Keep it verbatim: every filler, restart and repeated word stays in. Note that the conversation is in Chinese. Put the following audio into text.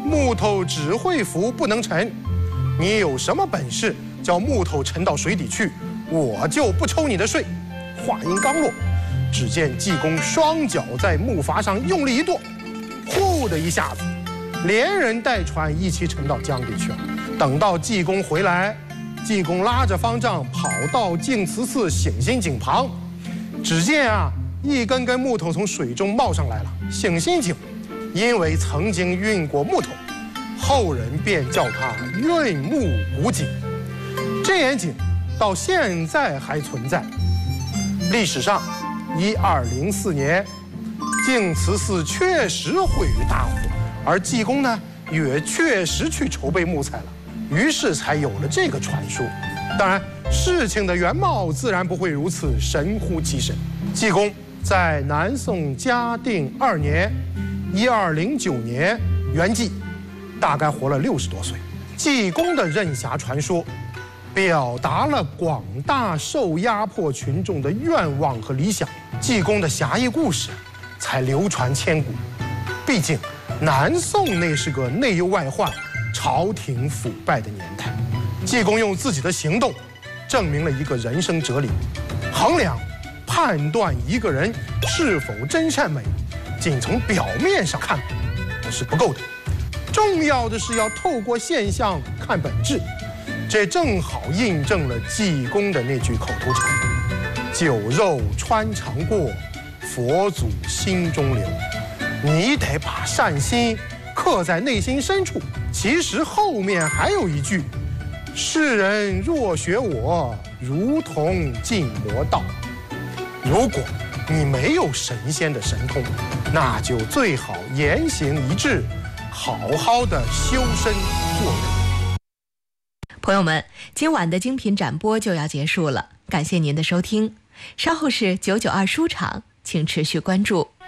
木头只会浮不能沉。你有什么本事叫木头沉到水底去，我就不抽你的税。”话音刚落，只见济公双脚在木筏上用力一跺，呼的一下子，连人带船一起沉到江里去了。等到济公回来，济公拉着方丈跑到净慈寺醒心井旁，只见啊，一根根木头从水中冒上来了。醒心井因为曾经运过木头，后人便叫它运木古井。这眼井到现在还存在。历史上，一二零四年，净慈寺确实毁于大火，而济公呢，也确实去筹备木材了，于是才有了这个传说。当然，事情的原貌自然不会如此神乎其神。济公在南宋嘉定二年（一二零九年）圆寂，大概活了六十多岁。济公的任侠传说，表达了广大受压迫群众的愿望和理想，济公的侠义故事才流传千古。毕竟，南宋那是个内忧外患、朝廷腐败的年代。济公用自己的行动，证明了一个人生哲理：衡量、判断一个人是否真善美，仅从表面上看是不够的，重要的是要透过现象看本质。这正好印证了济公的那句口头禅：“酒肉穿肠过，佛祖心中留。”你得把善心刻在内心深处。其实后面还有一句：“世人若学我，如同进魔道。”如果你没有神仙的神通，那就最好言行一致，好好的修身做人。 朋友们，今晚的精品展播就要结束了，感谢您的收听。稍后是九九二书场，请持续关注。